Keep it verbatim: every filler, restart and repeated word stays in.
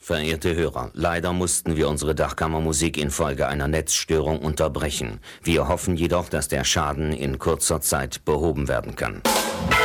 Verehrte Hörer, leider mussten wir unsere Dachkammermusik infolge einer Netzstörung unterbrechen. Wir hoffen jedoch, dass der Schaden in kurzer Zeit behoben werden kann.